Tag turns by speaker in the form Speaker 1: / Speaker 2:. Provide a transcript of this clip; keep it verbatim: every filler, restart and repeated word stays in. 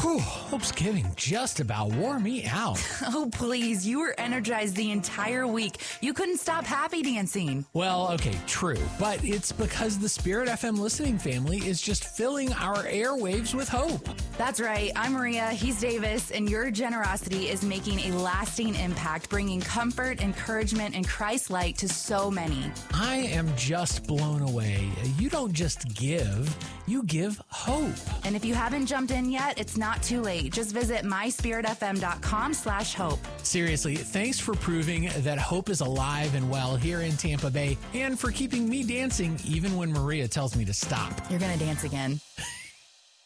Speaker 1: Whew, Hope's Giving just about wore me out.
Speaker 2: Oh, please. You were energized the entire week. You couldn't stop happy dancing.
Speaker 1: Well, okay, true. But it's because the Spirit F M listening family is just filling our airwaves with hope.
Speaker 2: That's right. I'm Maria. He's Davis. And your generosity is making a lasting impact, bringing comfort, encouragement, and Christ light to so many.
Speaker 1: I am just blown away. You don't just give, you give hope.
Speaker 2: And if you haven't jumped in yet, it's not too late. Just visit my spirit f m dot com slash hope.
Speaker 1: Seriously, thanks for proving that hope is alive and well here in Tampa Bay, and for keeping me dancing even when Maria tells me to stop.
Speaker 2: You're going to dance again.